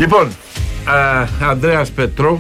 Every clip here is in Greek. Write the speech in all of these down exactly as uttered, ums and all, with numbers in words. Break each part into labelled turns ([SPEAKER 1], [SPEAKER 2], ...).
[SPEAKER 1] Λοιπόν, α, Ανδρέας Πετρό,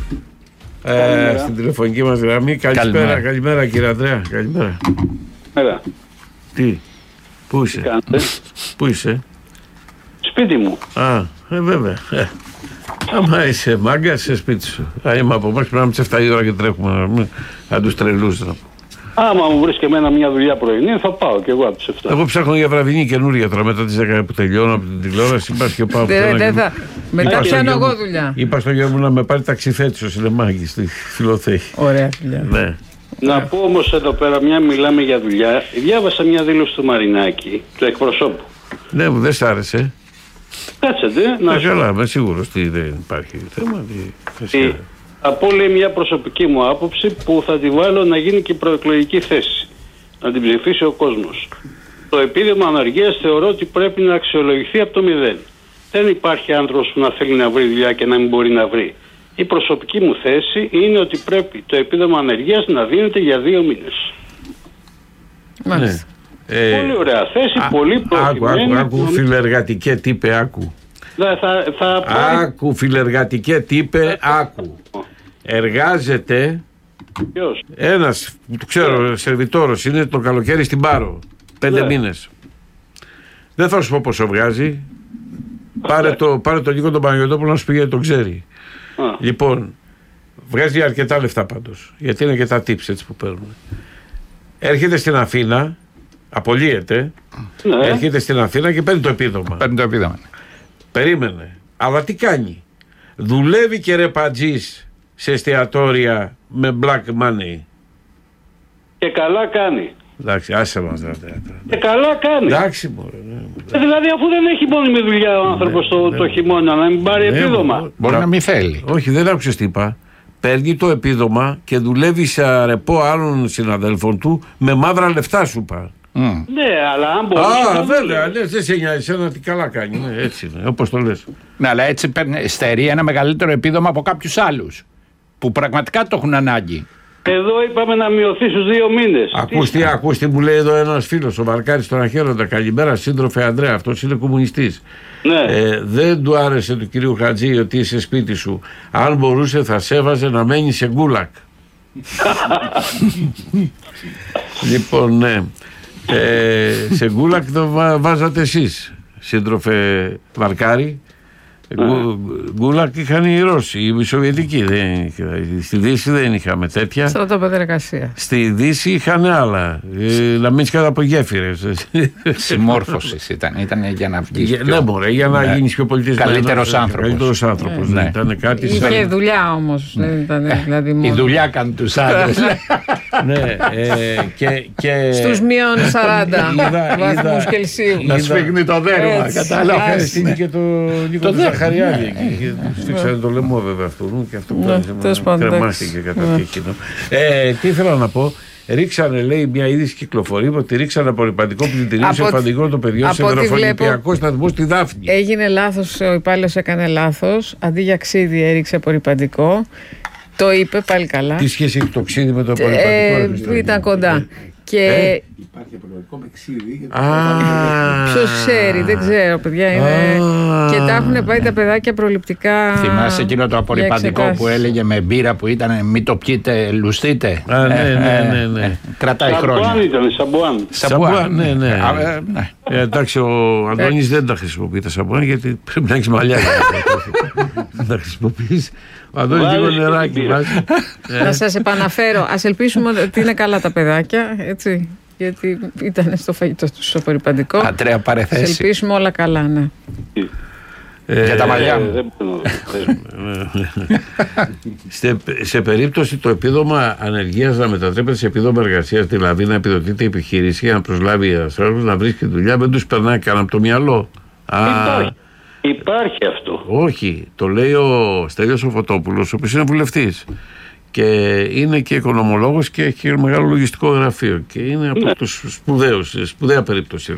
[SPEAKER 1] ε, στην τηλεφωνική μας γραμμή. Καλησπέρα, καλημέρα, καλημέρα κύριε Ανδρέα. Καλημέρα.
[SPEAKER 2] Έλα.
[SPEAKER 1] Τι, πού είσαι?
[SPEAKER 2] Κάνετε.
[SPEAKER 1] Πού είσαι?
[SPEAKER 2] Σπίτι μου.
[SPEAKER 1] Α, ε, βέβαια. Ε. Άμα είσαι μάγκα, είσαι σπίτι σου. Αν είμαι από εμάς, πρέπει να είμαστε εφτά η ώρα και τρέχουμε να τους τρελούς.
[SPEAKER 2] Άμα μου βρει και εμένα μια δουλειά πρωινή, θα πάω και εγώ από τις εφτά.
[SPEAKER 1] Εγώ ψάχνω για βραδινή καινούρια τώρα μετά τις δέκα που τελειώνω από την τηλεόραση. Πας και πάω.
[SPEAKER 3] Δεν θα. Μετά πιάνω εγώ δουλειά.
[SPEAKER 1] Είπα στο γιο μου να με πάρει ταξιθέτη ο Σιλεμάκη στη Φιλοθέη.
[SPEAKER 3] Ωραία δουλειά.
[SPEAKER 1] Ναι.
[SPEAKER 2] Να πω όμως εδώ πέρα, μια μιλάμε για δουλειά. Διάβασα μια δήλωση του Μαρινάκη, του εκπροσώπου.
[SPEAKER 1] Ναι, μου δεν σ' άρεσε.
[SPEAKER 2] Κάτσετε, να
[SPEAKER 1] Ε,
[SPEAKER 2] σου
[SPEAKER 1] καλά, είμαι σίγουρος ότι δεν υπάρχει θέμα.
[SPEAKER 2] πει. Από λέει μια προσωπική μου άποψη που θα τη βάλω να γίνει και προεκλογική θέση. Να την ψηφίσει ο κόσμος. Το επίδομα ανεργίας θεωρώ ότι πρέπει να αξιολογηθεί από το μηδέν. Δεν υπάρχει άνθρωπος που να θέλει να βρει δουλειά και να μην μπορεί να βρει. Η προσωπική μου θέση είναι ότι πρέπει το επίδομα ανεργίας να δίνεται για δύο μήνες.
[SPEAKER 3] Μάλιστα.
[SPEAKER 1] Ε,
[SPEAKER 2] πολύ ωραία θέση,
[SPEAKER 1] α,
[SPEAKER 2] πολύ προχωρημένη.
[SPEAKER 1] Άκου, άκου, άκου, φιλεργατικέ τύπε, άκου.
[SPEAKER 2] Ναι, θα, θα
[SPEAKER 1] Άκου, φιλεργατικέ τύπε, άκου. Εργάζεται
[SPEAKER 2] Ποιος?
[SPEAKER 1] ένας, το ξέρω, σερβιτόρος, είναι το καλοκαίρι στην Πάρο. Πέντε
[SPEAKER 2] Ναι.
[SPEAKER 1] μήνες. Δεν θα σου πω πόσο βγάζει. Πάρε το, πάρε το Νίκο τον Παναγιωτόπουλο να σου πει γιατί τον ξέρει.
[SPEAKER 2] Α.
[SPEAKER 1] Λοιπόν, βγάζει αρκετά λεφτά πάντως. Γιατί είναι και τα tips έτσι που παίρνουν. Έρχεται στην Αθήνα, απολύεται,
[SPEAKER 2] Ναι.
[SPEAKER 1] έρχεται στην Αθήνα και παίρνει το επίδομα.
[SPEAKER 4] Παίρνει το επίδομα.
[SPEAKER 1] Περίμενε. Αλλά τι κάνει? Δουλεύει και ρεπατζής σε εστιατόρια με black money.
[SPEAKER 2] Και καλά κάνει.
[SPEAKER 1] Εντάξει, άσε μας. Ναι, ναι.
[SPEAKER 2] Και καλά κάνει.
[SPEAKER 1] Εντάξει, μωρέ. Ναι.
[SPEAKER 2] Ε, δηλαδή, αφού δεν έχει μόνιμη δουλειά ο άνθρωπος το,
[SPEAKER 1] ναι.
[SPEAKER 2] το χειμώνα, να μην πάρει
[SPEAKER 1] Ναι,
[SPEAKER 2] επίδομα.
[SPEAKER 1] μωρέ.
[SPEAKER 4] Μπορεί
[SPEAKER 1] Μπρα-
[SPEAKER 4] να μην θέλει.
[SPEAKER 1] Όχι, δεν άκουσες τι είπα. Παίρνει το επίδομα και δουλεύει σε αρεπό άλλων συναδέλφων του με μαύρα λεφτά, σου είπα.
[SPEAKER 4] Mm.
[SPEAKER 2] Ναι, αλλά αν μπορούσε.
[SPEAKER 1] Α,
[SPEAKER 2] να
[SPEAKER 1] βέβαια,
[SPEAKER 2] δουλεύει.
[SPEAKER 1] ναι, δεν σε νοιάζει εσένα τι καλά κάνει. Ναι, έτσι είναι, όπως το λες.
[SPEAKER 4] Ναι, αλλά έτσι παίρνει, στερεί ένα μεγαλύτερο επίδομα από κάποιους άλλους που πραγματικά το έχουν ανάγκη.
[SPEAKER 2] Εδώ είπαμε να μειωθεί στους δύο μήνες.
[SPEAKER 1] Ακούς τι, ακούς τι μου λέει εδώ ένας φίλος, ο Βαρκάρης τον Αχαίροντα. Καλημέρα, σύντροφε Ανδρέα, αυτός είναι κομμουνιστής.
[SPEAKER 2] Ναι.
[SPEAKER 1] Ε, δεν του άρεσε του κυρίου Χατζή ότι είσαι σπίτι σου. Αν μπορούσε θα σε έβαζε να μένει σε γκούλακ. Λοιπόν, ναι. Ε, σε γκούλακ το βα, βάζατε εσείς, σύντροφε Βαρκάρη. Γκου, γκούλακ είχαν οι Ρώσοι, οι Σοβιετικοί. Δεν, είχα- στη Δύση δεν είχαμε τέτοια.
[SPEAKER 3] Στρατόπεδο εργασία.
[SPEAKER 1] Στη Δύση είχαν άλλα. Ε, να μείνεις κάτω από γέφυρες.
[SPEAKER 4] Συμμόρφωσης ήταν. Ήταν για να βγει.
[SPEAKER 1] Για- Ναι, μωρέ, για να
[SPEAKER 4] Ναι.
[SPEAKER 1] γίνεις πιο πολιτισμένος.
[SPEAKER 4] Καλύτερος άνθρωπος.
[SPEAKER 1] Καλύτερος άνθρωπος.
[SPEAKER 4] Ναι.
[SPEAKER 1] Ναι. Ήταν κάτι
[SPEAKER 3] Είχε
[SPEAKER 1] σαν-
[SPEAKER 3] δουλειά όμως. Δεν ήταν δηλαδή
[SPEAKER 4] Η
[SPEAKER 3] μόνο.
[SPEAKER 4] δουλειά κάνει τους άντρες.
[SPEAKER 1] Ναι, ε, και, και...
[SPEAKER 3] Στους μείον σαράντα
[SPEAKER 1] Είδα-
[SPEAKER 3] βαθμούς
[SPEAKER 1] είδα-
[SPEAKER 3] Κελσίου.
[SPEAKER 1] είδα-
[SPEAKER 4] Να σφίγγει το δέρμα.
[SPEAKER 3] Έτσι.
[SPEAKER 4] Κατάλαβες.
[SPEAKER 1] Είχα στείλει και το Νίκο
[SPEAKER 4] Το
[SPEAKER 1] του
[SPEAKER 4] δέχομαι.
[SPEAKER 1] Ζαχαριάδη εκεί. Και του Σφίξανε το λαιμό βέβαια αυτού και αυτό που
[SPEAKER 3] Ναι,
[SPEAKER 1] άρεσε,
[SPEAKER 3] τέλος
[SPEAKER 1] μα
[SPEAKER 3] πάντων,
[SPEAKER 1] κρεμάστηκε
[SPEAKER 3] εντάξει.
[SPEAKER 1] κατά
[SPEAKER 3] Ναι.
[SPEAKER 1] τι εκείνο. Ε, τι ήθελα να πω. Ρίξανε, λέει, μια είδηση κυκλοφορεί ότι ρίξανε απορριπαντικό πλυντηρίο
[SPEAKER 3] Από
[SPEAKER 1] σε
[SPEAKER 3] ό,τι-
[SPEAKER 1] εφαντικό το παιδιό σε
[SPEAKER 3] από ό,τι
[SPEAKER 1] δροφονηπιακό σταθμό στη Δάφνη.
[SPEAKER 3] Έγινε λάθος, ο υπάλληλος έκανε λάθος. Αντί για ξύδι έριξε απορριπαντικό. Το είπε πάλι καλά.
[SPEAKER 1] Τι σχέση έχει το ξύδι με το
[SPEAKER 3] Ε,
[SPEAKER 1] απορριπαντικό?
[SPEAKER 3] ήταν κοντά. Και
[SPEAKER 1] Ε,
[SPEAKER 5] Υπάρχει απορριπαντικό με ξύδι.
[SPEAKER 1] Α,
[SPEAKER 3] ποιος ξέρει, δεν ξέρω, παιδιά. Είναι...
[SPEAKER 1] Α.
[SPEAKER 3] Και τα έχουν πάει τα παιδάκια προληπτικά.
[SPEAKER 4] Θυμάσαι εκείνο το απορριπαντικό
[SPEAKER 3] για
[SPEAKER 4] που
[SPEAKER 3] εξετάσεις.
[SPEAKER 4] έλεγε με μπύρα που ήταν μην το πιείτε, λουστείτε.
[SPEAKER 1] Α, ναι,
[SPEAKER 4] Ε,
[SPEAKER 1] ναι,
[SPEAKER 4] ε,
[SPEAKER 1] ναι, ναι.
[SPEAKER 4] ε, Κρατάει
[SPEAKER 2] Σαμπουάν
[SPEAKER 4] χρόνια.
[SPEAKER 2] ήταν, σαμπουάν.
[SPEAKER 1] Σαμπουάν, ναι, ναι.
[SPEAKER 4] Α, ε, ναι.
[SPEAKER 1] Ε, εντάξει, ο Αντώνης δεν τα χρησιμοποιεί τα σαμπουάν γιατί πρέπει να έχεις μαλλιά. για να τα- τα χρησιμοποιείς. Ο Αντώνης
[SPEAKER 2] Βάζεις
[SPEAKER 1] λίγο
[SPEAKER 2] και
[SPEAKER 1] νεράκι
[SPEAKER 2] την πύρα.
[SPEAKER 1] βάζει.
[SPEAKER 3] Να σας επαναφέρω. Ας ελπίσουμε ότι είναι καλά τα παιδάκια, έτσι. Γιατί ήταν στο φαγητό του στο απορριπαντικό.
[SPEAKER 4] Αντρέα,
[SPEAKER 3] Ας
[SPEAKER 4] πάρε θέση.
[SPEAKER 3] ελπίσουμε όλα καλά, ναι.
[SPEAKER 4] Για τα μαλλιά
[SPEAKER 2] Ε,
[SPEAKER 4] μου.
[SPEAKER 2] δεν μπορώ να δω.
[SPEAKER 1] σε, σε περίπτωση το επίδομα ανεργίας να μετατρέπεται σε επίδομα εργασίας, δηλαδή να επιδοτείται η επιχείρηση για να προσλάβει ανθρώπους να βρίσκει δουλειά, δεν τους περνάει καν από το μυαλό. Α,
[SPEAKER 2] Υπάρχει. Υπάρχει αυτό.
[SPEAKER 1] όχι, το λέει ο Στέλιος ο Φωτόπουλος, ο οποίος είναι βουλευτής και είναι και οικονομολόγος και έχει μεγάλο λογιστικό γραφείο και είναι από τους σπουδαίους, σπουδαία περίπτωση.